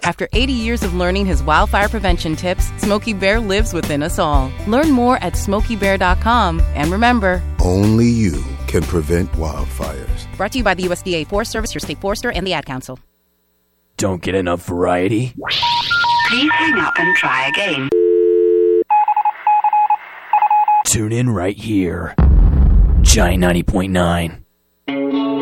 After 80 years of learning his wildfire prevention tips, Smokey Bear lives within us all. Learn more at SmokeyBear.com. And remember, only you can prevent wildfires. Brought to you by the USDA Forest Service, your state forester, and the Ad Council. Don't get enough variety? Please hang up and try again. Tune in right here. Giant 90.9.